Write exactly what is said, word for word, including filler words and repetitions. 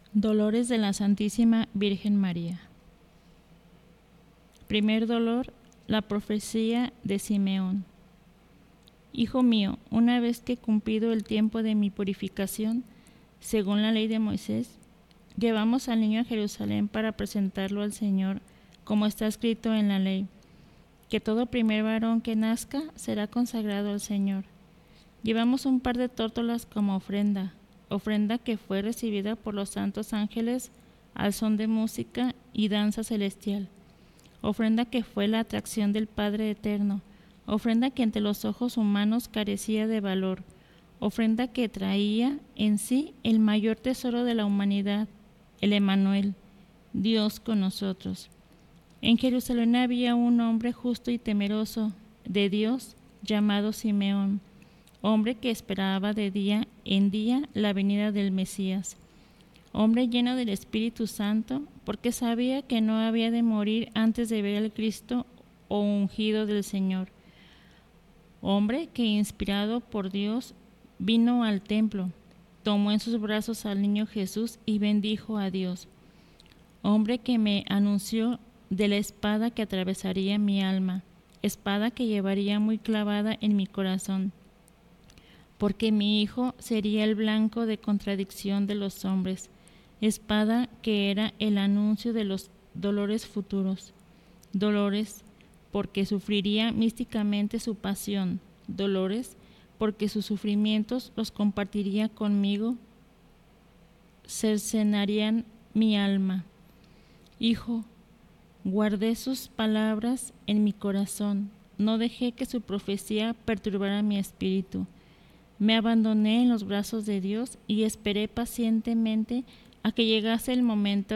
Dolores de la Santísima Virgen María. Primer dolor, la profecía de Simeón. Hijo mío, una vez que cumplido el tiempo de mi purificación, según la ley de Moisés, llevamos al niño a Jerusalén para presentarlo al Señor, como está escrito en la ley, que todo primer varón que nazca será consagrado al Señor. Llevamos un par de tórtolas como ofrenda, ofrenda que fue recibida por los santos ángeles al son de música y danza celestial, ofrenda que fue la atracción del Padre Eterno, ofrenda que ante los ojos humanos carecía de valor, ofrenda que traía en sí el mayor tesoro de la humanidad, el Emmanuel, Dios con nosotros. En Jerusalén había un hombre justo y temeroso de Dios llamado Simeón, hombre que esperaba de día en día la venida del Mesías, hombre lleno del Espíritu Santo, porque sabía que no había de morir antes de ver al Cristo o ungido del Señor, hombre que inspirado por Dios vino al templo, tomó en sus brazos al niño Jesús y bendijo a Dios, hombre que me anunció de la espada que atravesaría mi alma, espada que llevaría muy clavada en mi corazón, porque mi hijo sería el blanco de contradicción de los hombres, espada que era el anuncio de los dolores futuros, dolores porque sufriría místicamente su pasión, dolores porque sus sufrimientos los compartiría conmigo, cercenarían mi alma. Hijo, guardé sus palabras en mi corazón, no dejé que su profecía perturbara mi espíritu. Me abandoné en los brazos de Dios y esperé pacientemente a que llegase el momento